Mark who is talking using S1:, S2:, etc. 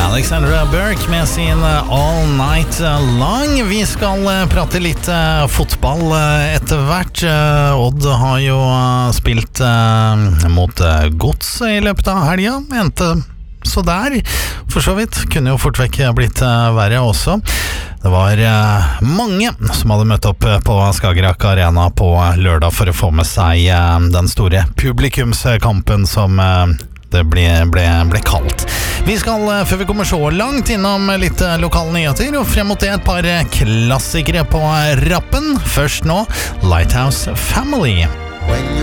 S1: Alexandra Burke med sin All Night Long. Vi skal prate litt fotball etter hvert. Odd har jo spilt mot Gods i løpet av helga. Endte så der. For så vidt kunne jo fort vekk blitt verre også. Det var mange som hadde møtt opp på Skagerrak Arena på lørdag for å få med seg den store publikumskampen som det ble kalt. Vi skal, før vi kommer så langt, innom litt lokale nyheter, og frem mot det et par klassikere på rappen. Først nå, Lighthouse Family.